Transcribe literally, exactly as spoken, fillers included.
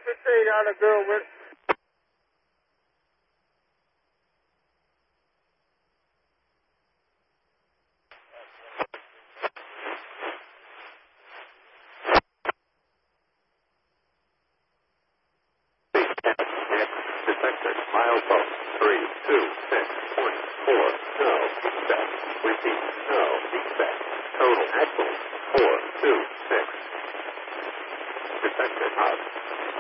concentrate on a girl with... Detector, milepost, three two six point four. No, expect. Repeat, no, expect. Total axle